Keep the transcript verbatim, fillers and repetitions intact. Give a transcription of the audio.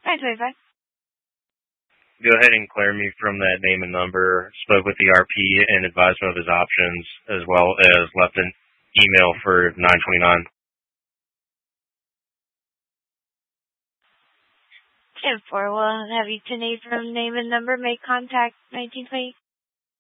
nine twenty-five. Go ahead and clear me from that name and number. Spoke with the R P and advised him of his options, as well as left an email for nine twenty-nine. ten four will have you today from name and number make contact nineteen twenty.